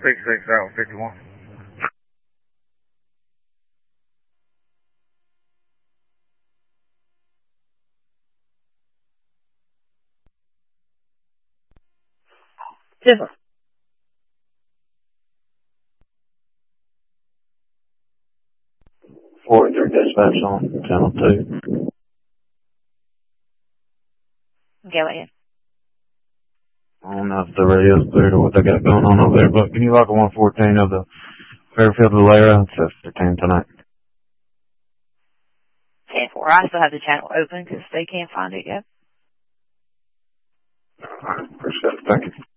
66 out 51. Yes, sir. 43 dispatch on channel 2. Go ahead. I don't know if the radio's clear to what they got going on over there, but can you log a 114 of the Fairfield Valera? It says 15 tonight. 10-4. I still have the channel open because they can't find it yet. All right, appreciate it. Thank you.